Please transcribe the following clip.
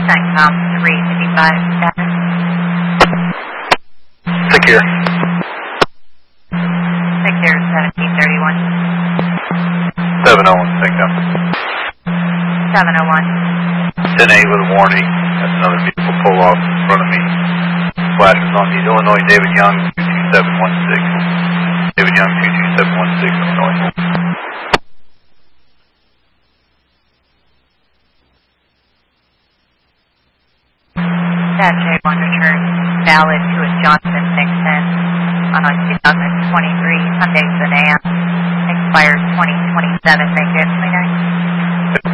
CENTCOM 355 status. Secure. Secure 1731. 701 CENTCOM. 701. 10-8 with a warning. That's another vehicle pull off in front of me. Flashes on the Illinois David Young 22716. David Young 22716, Illinois. That J1 return valid to a Johnson Nixon on a 2023 Hyundai Sedan. Expires 2027. Make it 29.